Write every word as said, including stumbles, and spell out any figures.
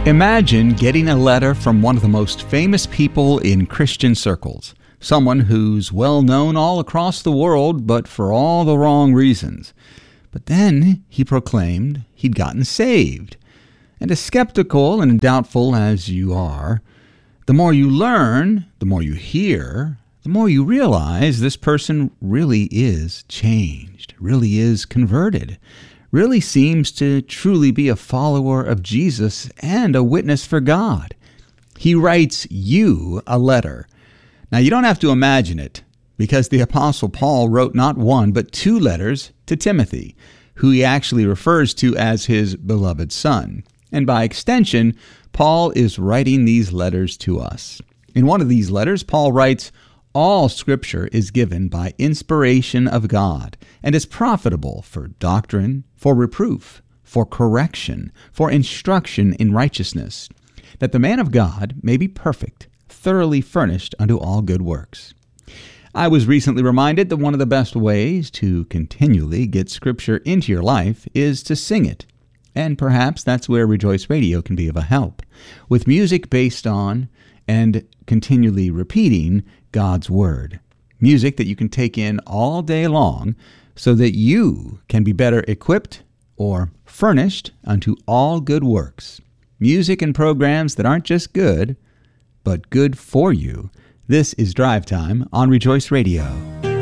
Imagine getting a letter from one of the most famous people in Christian circles, someone who's well known all across the world, but for all the wrong reasons. But then he proclaimed he'd gotten saved. And as skeptical and doubtful as you are, the more you learn, the more you hear, the more you realize this person really is changed, really is converted, really seems to truly be a follower of Jesus and a witness for God. He writes you a letter. Now, you don't have to imagine it, because the Apostle Paul wrote not one, but two letters to Timothy, who he actually refers to as his beloved son. And by extension, Paul is writing these letters to us. In one of these letters, Paul writes, "All Scripture is given by inspiration of God, and is profitable for doctrine, for reproof, for correction, for instruction in righteousness, that the man of God may be perfect, thoroughly furnished unto all good works." I was recently reminded that one of the best ways to continually get Scripture into your life is to sing it. And perhaps that's where Rejoice Radio can be of a help, with music based on and continually repeating God's Word. Music that you can take in all day long so that you can be better equipped or furnished unto all good works. Music and programs that aren't just good, but good for you. This is Drive Time on Rejoice Radio.